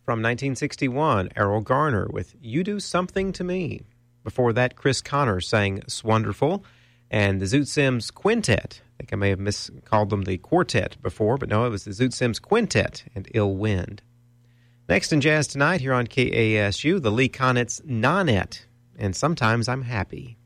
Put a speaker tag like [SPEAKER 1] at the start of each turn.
[SPEAKER 1] From 1961, Errol Garner with You Do Something to Me. Before that, Chris Connor sang Swonderful, and the Zoot Sims Quintet. I think I may have miscalled them the quartet before, but no, it was the Zoot Sims Quintet and Ill Wind. Next in Jazz Tonight here on KASU, the Lee Konitz Nonet, and Sometimes I'm Happy.